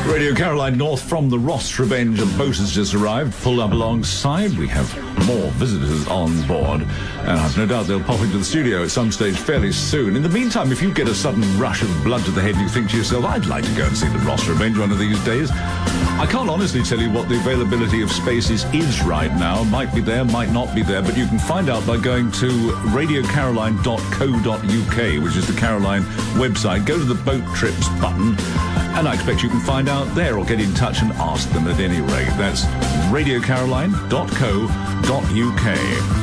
Radio Caroline North from the Ross Revenge. A boat has just arrived, pulled up alongside. We have more visitors on board, and I've no doubt they'll pop into the studio at some stage fairly soon. In the meantime, if you get a sudden rush of blood to the head, you think to yourself, I'd like to go and see the Ross Revenge one of these days. I can't honestly tell you what the availability of spaces is right now. Might be there, might not be there, but you can find out by going to radiocaroline.co.uk, which is the Caroline website. Go to the boat trips button, and I expect you can find out there or get in touch and ask them at any rate. That's radiocaroline.co.uk.